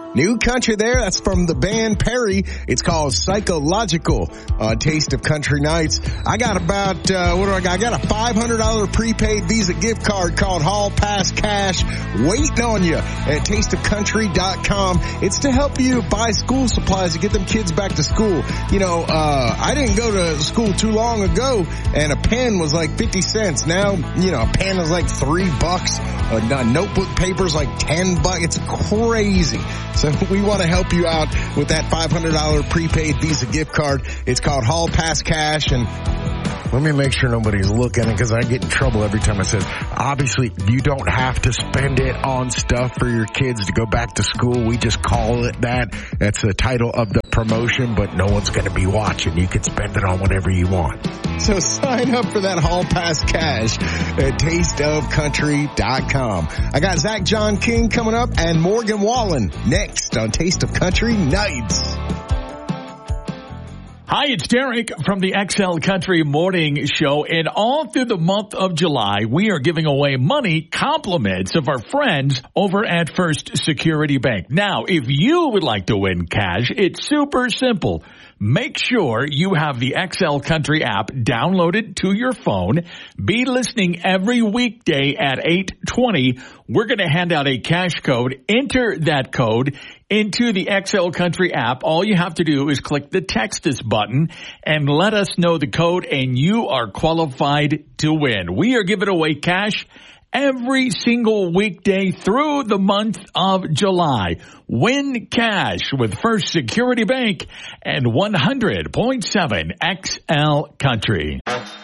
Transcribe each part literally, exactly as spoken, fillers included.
New country there. That's from the band Perry. It's called Psychological on Taste of Country Nights. I got about, uh, what do I got? I got a five hundred dollars prepaid Visa gift card called Hall Pass Cash waiting on you at taste of country dot com. It's to help you buy school supplies to get them kids back to school. You know, uh, I didn't go to school too long ago and a pen was like fifty cents. Now, you know, a pen is like three bucks. A notebook paper's like ten bucks. It's crazy. So we want to help you out with that five hundred dollars prepaid Visa gift card. It's called Hall Pass Cash. And let me make sure nobody's looking because I get in trouble every time I say, obviously, you don't have to spend it on stuff for your kids to go back to school. We just call it that. That's the title of the promotion, but no one's going to be watching. You can spend it on whatever you want. So sign up for that Hall Pass Cash at taste of country dot com. I got Zach John King coming up and Morgan Wallen next on Taste of Country Nights. Hi, it's Derek from the X L Country Morning Show, and all through the month of July, we are giving away money compliments of our friends over at First Security Bank. Now, if you would like to win cash, it's super simple. Make sure you have the X L Country app downloaded to your phone. Be listening every weekday at eight twenty. We're going to hand out a cash code. Enter that code into the X L Country app. All you have to do is click the Text Us button and let us know the code, and you are qualified to win. We are giving away cash every single weekday through the month of July. Win cash with First Security Bank and one hundred point seven X L Country.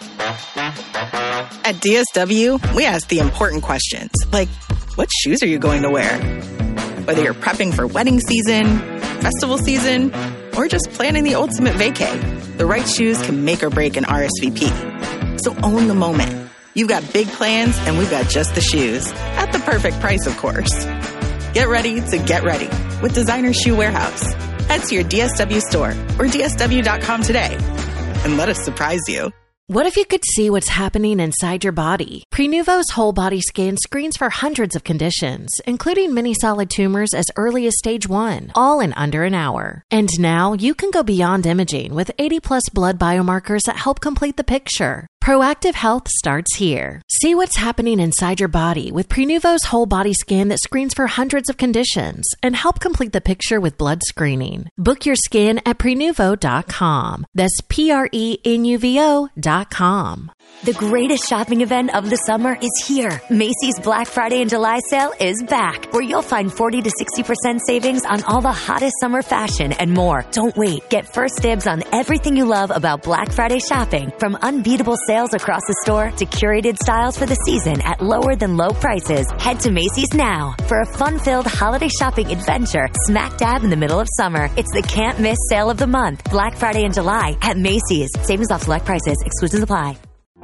At D S W, we ask the important questions, like, what shoes are you going to wear? Whether you're prepping for wedding season, festival season, or just planning the ultimate vacay, the right shoes can make or break an R S V P. So own the moment. You've got big plans, and we've got just the shoes. At the perfect price, of course. Get ready to get ready with Designer Shoe Warehouse. Head to your D S W store or D S W dot com today and let us surprise you. What if you could see what's happening inside your body? Prenuvo's whole body scan screens for hundreds of conditions, including many solid tumors as early as stage one, all in under an hour. And now you can go beyond imaging with eighty plus blood biomarkers that help complete the picture. Proactive health starts here. See what's happening inside your body with Prenuvo's whole body scan that screens for hundreds of conditions and help complete the picture with blood screening. Book your scan at prenuvo dot com. That's P R E N U V O dot com. The greatest shopping event of the summer is here. Macy's Black Friday and July sale is back, where you'll find forty to sixty percent savings on all the hottest summer fashion and more. Don't wait. Get first dibs on everything you love about Black Friday shopping, from unbeatable sales across the store to curated styles for the season at lower than low prices. Head to Macy's now for a fun-filled holiday shopping adventure smack dab in the middle of summer. It's the can't miss sale of the month, Black Friday and July at Macy's. Savings off select prices. Exclusions apply.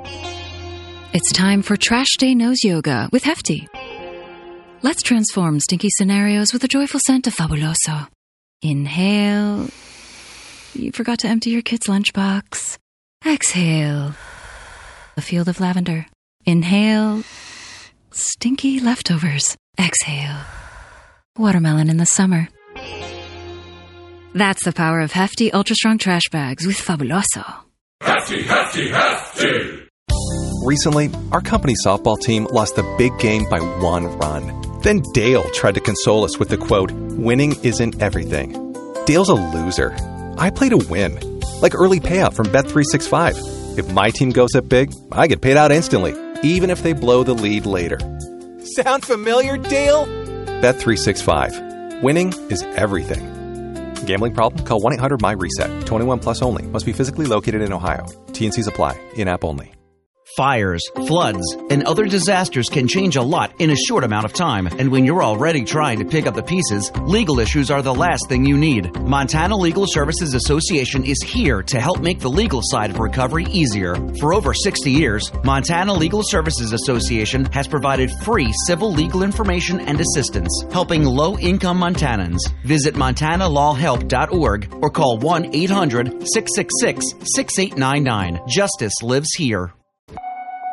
It's time for Trash Day Nose Yoga with Hefty. Let's transform stinky scenarios with the joyful scent of Fabuloso. Inhale. You forgot to empty your kid's lunchbox. Exhale. A field of lavender. Inhale. Stinky leftovers. Exhale. Watermelon in the summer. That's the power of Hefty Ultra Strong Trash Bags with Fabuloso. Hefty, hefty, hefty! Recently, our company softball team lost the big game by one run. Then Dale tried to console us with the quote, "Winning isn't everything." Dale's a loser. I play to win. Like early payout from Bet three sixty-five. If my team goes up big, I get paid out instantly, even if they blow the lead later. Sound familiar, Dale? Bet three sixty-five. Winning is everything. Gambling problem? Call one eight hundred M Y reset. twenty-one plus only. Must be physically located in Ohio. T and Cs apply. In-app only. Fires, floods, and other disasters can change a lot in a short amount of time. And when you're already trying to pick up the pieces, legal issues are the last thing you need. Montana Legal Services Association is here to help make the legal side of recovery easier. For over sixty years, Montana Legal Services Association has provided free civil legal information and assistance, helping low-income Montanans. Visit montana law help dot org or call one eight hundred six six six six eight nine nine. Justice lives here.